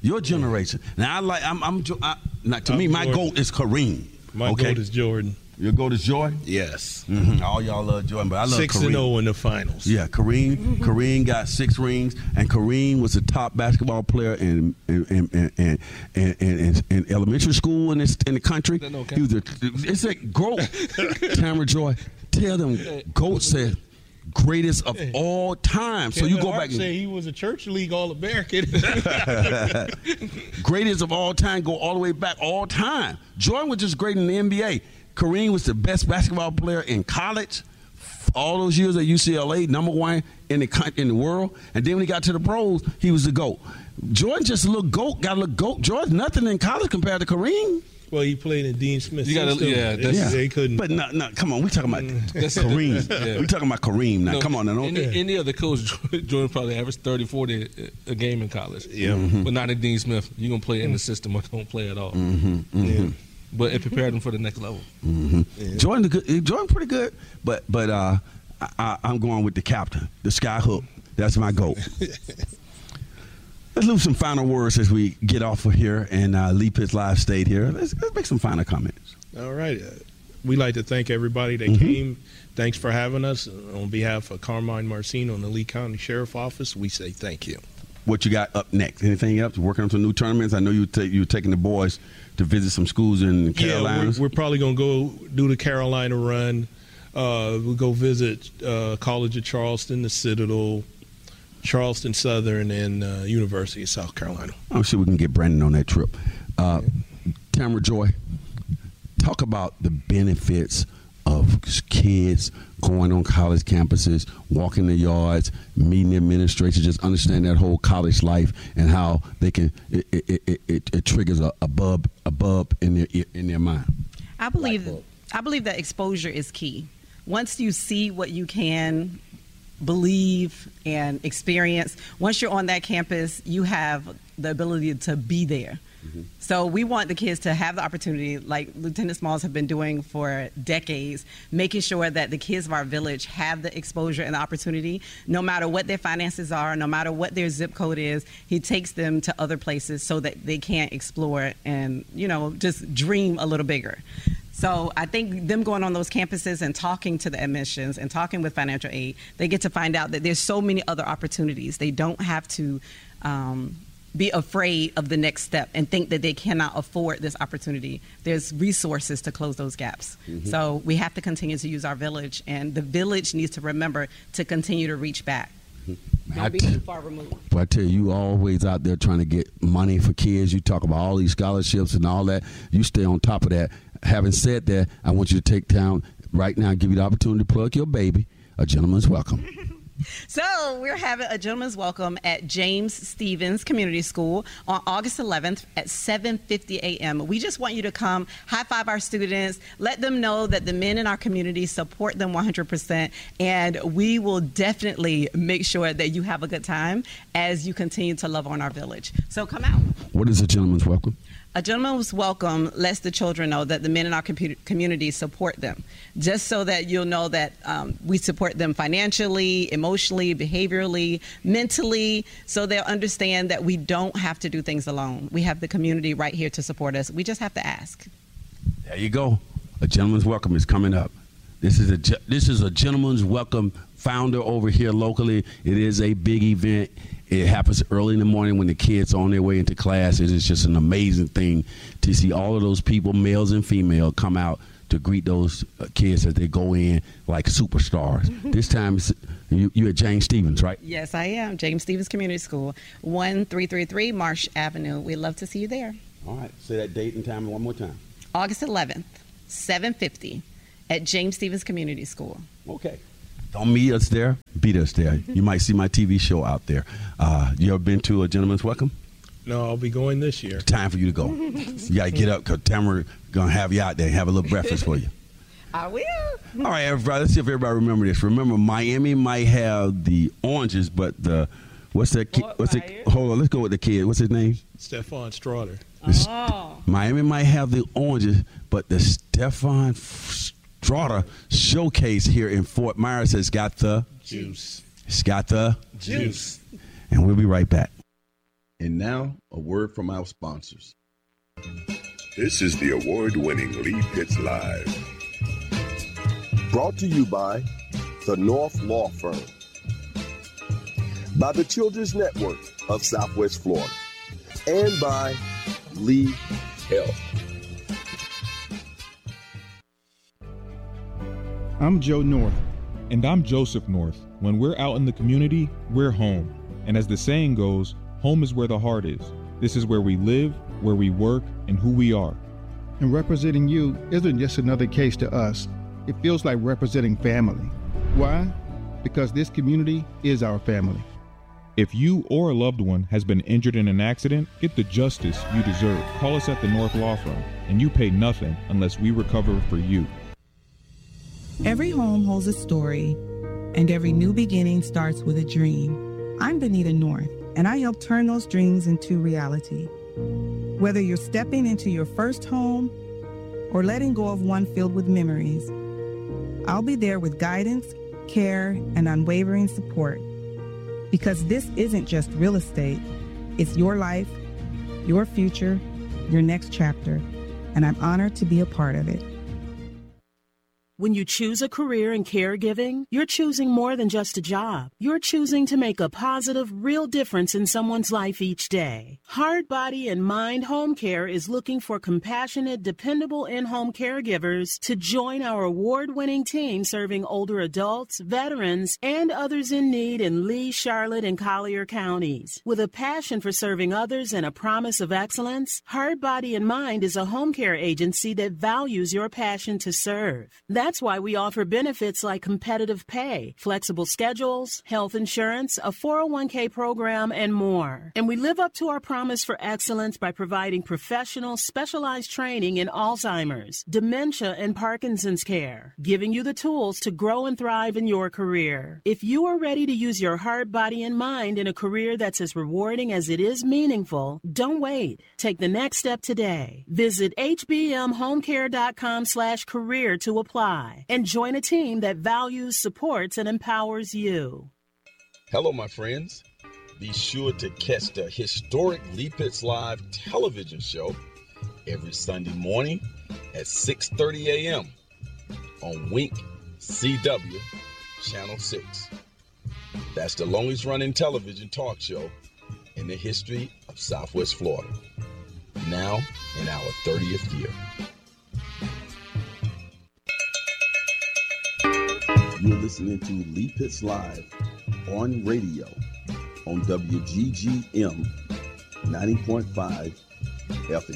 Your generation. Now to me, my GOAT is Kareem. My GOAT is Jordan. Your GOAT is Jordan? Yes. Mm-hmm. All y'all love Jordan, but I love Kareem. 6-0 in the finals. Yeah, Kareem. Kareem got 6 rings, and Kareem was the top basketball player in elementary school in the country. Okay. He was it's a GOAT. Tamara Joy, tell them GOAT said greatest of all time. So you go back and say he was a church league All-American. Greatest of all time, go all the way back, all time. Jordan was just great in the NBA. Kareem was the best basketball player in college. All those years at UCLA, number 1 in the world. And then when he got to the pros, he was the GOAT. Jordan just a little GOAT, got a little GOAT. Jordan's nothing in college compared to Kareem. Well, he played in Dean Smith. He couldn't. But no, come on. We talking about Kareem. Yeah. We talking about Kareem now. Come on. Any other coach, Jordan probably averaged 30, 40 a game in college. Yeah. Mm-hmm. But not in Dean Smith. You're going to play in the system or don't play at all. Mm-hmm. Yeah. But it prepared him for the next level. Mm-hmm. Yeah. Jordan pretty good. But I'm going with the captain, the sky hook. That's my GOAT. Let's leave some final words as we get off of here and leave his live state here. Let's make some final comments. All right. We'd like to thank everybody that came. Thanks for having us. On behalf of Carmine Marcino and the Lee County Sheriff Office, we say thank you. What you got up next? Anything else? Working on some new tournaments? I know you're taking the boys to visit some schools in Carolinas. Yeah, we're probably going to go do the Carolina run. We'll go visit College of Charleston, the Citadel, Charleston Southern, and University of South Carolina. I'm sure we can get Brandon on that trip. Tamara Joy, talk about the benefits of kids going on college campuses, walking the yards, meeting the administration, just understand that whole college life and how they can it triggers a bulb in their mind. I believe that exposure is key. Once you see what you can believe and experience, once you're on that campus, you have the ability to be there. Mm-hmm. So we want the kids to have the opportunity, like Lieutenant Smalls have been doing for decades, making sure that the kids of our village have the exposure and the opportunity, no matter what their finances are, no matter what their zip code is. He takes them to other places so that they can explore and, just dream a little bigger. So I think them going on those campuses and talking to the admissions and talking with financial aid, they get to find out that there's so many other opportunities. They don't have to be afraid of the next step and think that they cannot afford this opportunity. There's resources to close those gaps. Mm-hmm. So we have to continue to use our village, and the village needs to remember to continue to reach back. Don't be too far removed. But I tell you always out there trying to get money for kids. You talk about all these scholarships and all that. You stay on top of that. Having said that, I want you to take time right now and give you the opportunity to plug your baby. A gentleman's welcome. So we're having a gentleman's welcome at James Stephens Community School on August 11th at 7:50 a.m. We just want you to come, high five our students, let them know that the men in our community support them 100%, and we will definitely make sure that you have a good time as you continue to love on our village. So come out. What is a gentleman's welcome? A gentleman's welcome lets the children know that the men in our community support them, just so that you'll know that we support them financially, emotionally, behaviorally, mentally, so they'll understand that we don't have to do things alone. We have the community right here to support us. We just have to ask. There you go. A gentleman's welcome is coming up. This is a gentleman's welcome founder over here locally. It is a big event. It happens early in the morning when the kids are on their way into class. It is just an amazing thing to see all of those people, males and female, come out to greet those kids as they go in like superstars. This time, you at James Stephens, right? Yes, I am. James Stephens Community School, 1333 Marsh Avenue. We'd love to see you there. All right. Say that date and time one more time. August 11th, 7:50 at James Stephens Community School. Okay. Don't meet us there, beat us there. You might see my TV show out there. You ever been to a gentleman's welcome? No, I'll be going this year. Time for you to go. You got to get up because Tamara going to have you out there and have a little breakfast for you. I will. All right, everybody. Let's see if everybody remember this. Remember, Miami might have the oranges, but what's that kid? Hold on, let's go with the kid. What's his name? Stephon Straughter. Miami might have the oranges, but the Stephon Straughter showcase here in Fort Myers has got the juice. It's got the juice. And we'll be right back. And now, a word from our sponsors. This is the award-winning Lee Pitts Live. Brought to you by the North Law Firm, by the Children's Network of Southwest Florida, and by Lee Health. I'm Joe North. And I'm Joseph North. When we're out in the community, we're home. And as the saying goes, home is where the heart is. This is where we live, where we work, and who we are. And representing you isn't just another case to us. It feels like representing family. Why? Because this community is our family. If you or a loved one has been injured in an accident, get the justice you deserve. Call us at the North Law Firm, and you pay nothing unless we recover for you. Every home holds a story, and every new beginning starts with a dream. I'm Benita North, and I help turn those dreams into reality. Whether you're stepping into your first home or letting go of one filled with memories, I'll be there with guidance, care, and unwavering support. Because this isn't just real estate, it's your life, your future, your next chapter, and I'm honored to be a part of it. When you choose a career in caregiving, you're choosing more than just a job. You're choosing to make a positive, real difference in someone's life each day. Heart, Body, and Mind Home Care is looking for compassionate, dependable in-home caregivers to join our award-winning team serving older adults, veterans, and others in need in Lee, Charlotte, and Collier counties. With a passion for serving others and a promise of excellence, Heart, Body, and Mind is a home care agency that values your passion to serve. That's why we offer benefits like competitive pay, flexible schedules, health insurance, a 401k program, and more. And we live up to our promise for excellence by providing professional, specialized training in Alzheimer's, dementia, and Parkinson's care, giving you the tools to grow and thrive in your career. If you are ready to use your heart, body, and mind in a career that's as rewarding as it is meaningful, don't wait. Take the next step today. Visit hbmhomecare.com/career to apply. And join a team that values, supports, and empowers you. Hello, my friends. Be sure to catch the historic Lee Pitts Live television show every Sunday morning at 6:30 a.m. on Wink CW Channel 6. That's the longest running television talk show in the history of Southwest Florida. Now in our 30th year. You're listening to Lee Pitts Live on radio on WGGM 90.5 FM.